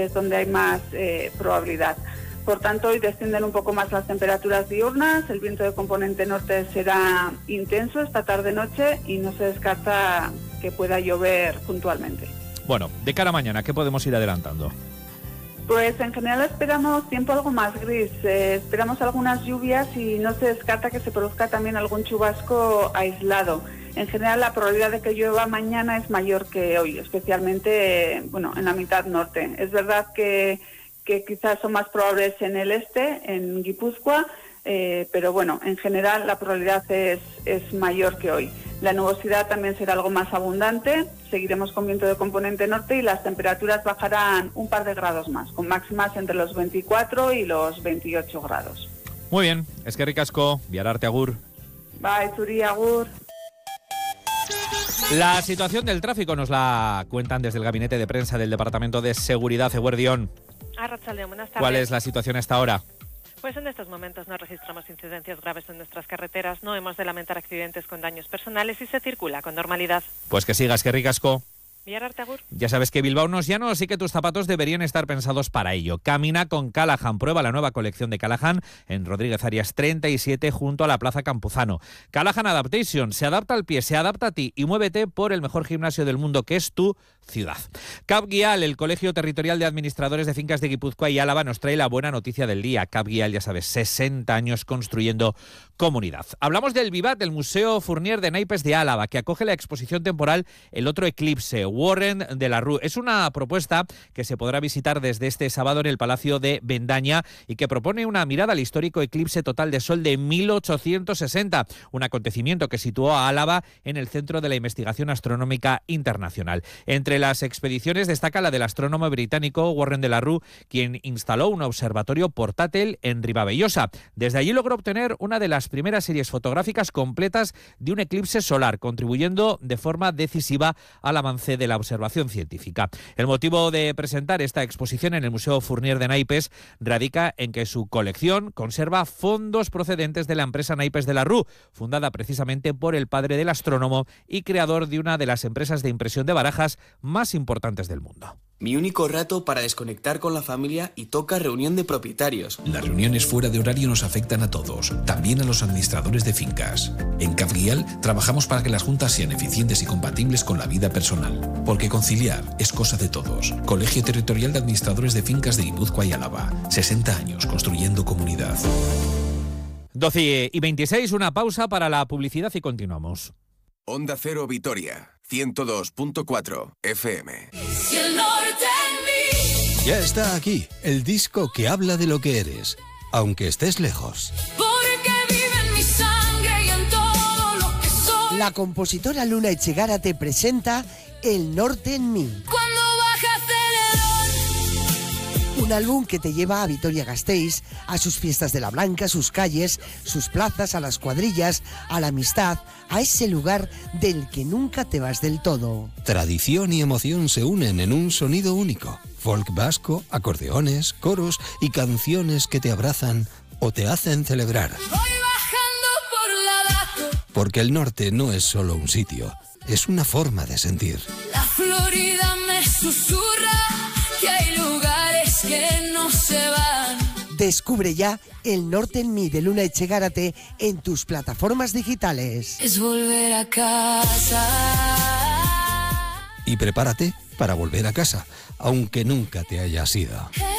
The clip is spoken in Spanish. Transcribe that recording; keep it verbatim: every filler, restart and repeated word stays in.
es donde hay más eh, probabilidad. Por tanto, hoy descienden un poco más las temperaturas diurnas, el viento de componente norte será intenso esta tarde-noche y no se descarta que pueda llover puntualmente. Bueno, de cara a mañana, ¿qué podemos ir adelantando? Pues en general esperamos tiempo algo más gris, eh, esperamos algunas lluvias y no se descarta que se produzca también algún chubasco aislado. En general la probabilidad de que llueva mañana es mayor que hoy, especialmente eh, bueno, en la mitad norte. Es verdad que que quizás son más probables en el este, en Guipúzcoa, eh, pero bueno, en general la probabilidad es, es mayor que hoy. La nubosidad también será algo más abundante, seguiremos con viento de componente norte y las temperaturas bajarán un par de grados más, con máximas entre los veinticuatro y los veintiocho grados. Muy bien, eskerrik asko, Biararte agur. Bye, Zuri, agur. La situación del tráfico nos la cuentan desde el gabinete de prensa del Departamento de Seguridad, Eguerdión. Arratsaldeon, buenas tardes. ¿Cuál es la situación hasta ahora? Pues en estos momentos no registramos incidencias graves en nuestras carreteras, no hemos de lamentar accidentes con daños personales y se circula con normalidad. Pues que sigas, eskerrik asko. Biararte agur. Ya sabes que Bilbao no es llano, así que tus zapatos deberían estar pensados para ello. Camina con Callahan. Prueba la nueva colección de Callahan en Rodríguez Arias treinta y siete junto a la Plaza Campuzano. Callahan Adaptation. Se adapta al pie, se adapta a ti y muévete por el mejor gimnasio del mundo que es tu ciudad. Capguial, el Colegio Territorial de Administradores de Fincas de Guipúzcoa y Álava, nos trae la buena noticia del día. Capguial, ya sabes, sesenta años construyendo comunidad. Hablamos del Vivat, del Museo Fournier de Naipes de Álava, que acoge la exposición temporal El Otro Eclipse, Warren de la Rue. Es una propuesta que se podrá visitar desde este sábado en el Palacio de Bendaña y que propone una mirada al histórico eclipse total de sol de mil ochocientos sesenta, un acontecimiento que situó a Álava en el centro de la investigación astronómica internacional. Entre las expediciones destaca la del astrónomo británico Warren de la Rue, quien instaló un observatorio portátil en Ribavellosa. Desde allí logró obtener una de las primeras series fotográficas completas de un eclipse solar, contribuyendo de forma decisiva al avance de la observación científica. El motivo de presentar esta exposición en el Museo Fournier de Naipes radica en que su colección conserva fondos procedentes de la empresa Naipes de la Rue, fundada precisamente por el padre del astrónomo y creador de una de las empresas de impresión de barajas más importantes del mundo. Mi único rato para desconectar con la familia y toca reunión de propietarios. Las reuniones fuera de horario nos afectan a todos, también a los administradores de fincas. En Capguial trabajamos para que las juntas sean eficientes y compatibles con la vida personal, porque conciliar es cosa de todos. Colegio Territorial de Administradores de Fincas de Guipúzcoa y Álava. sesenta años construyendo comunidad. doce y veintiséis, una pausa para la publicidad y continuamos. Onda Cero Vitoria, ciento dos punto cuatro F M. Ya está aquí, el disco que habla de lo que eres, aunque estés lejos. Porque vive en mi sangre y en todo lo que soy. La compositora Luna Echegara te presenta El Norte en mí. Cuando baja acelerón. Un álbum que te lleva a Vitoria-Gasteiz, a sus fiestas de la Blanca, sus calles, sus plazas, a las cuadrillas, a la amistad, a ese lugar del que nunca te vas del todo. Tradición y emoción se unen en un sonido único. Folk vasco, acordeones, coros y canciones que te abrazan o te hacen celebrar. Voy bajando por la Dato. Porque el norte no es solo un sitio, es una forma de sentir. La Florida me susurra que hay lugares que no se van. Descubre ya El Norte en mí de Luna Echegárate en tus plataformas digitales. Es volver a casa. Y prepárate para volver a casa, aunque nunca te hayas ido.